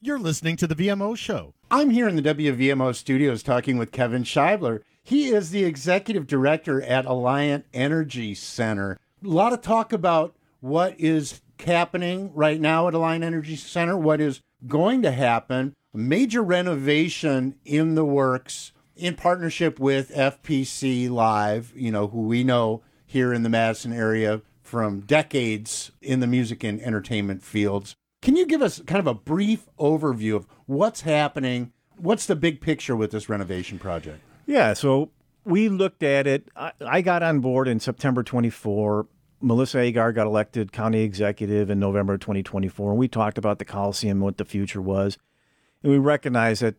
You're listening to the VMO Show. I'm here in the WVMO studios talking with Kevin Scheibler. He is the executive director at Alliant Energy Center. A lot of talk about what is happening right now at Alliant Energy Center, what is going to happen. A major renovation in the works in partnership with FPC Live, who we know here in the Madison area from decades in the music and entertainment fields. Can you give us kind of a brief overview of what's happening? What's the big picture with this renovation project? Yeah, so we looked at it. I got on board in September 24. Melissa Agar got elected county executive in November 2024. And we talked about the Coliseum and what the future was. And we recognized that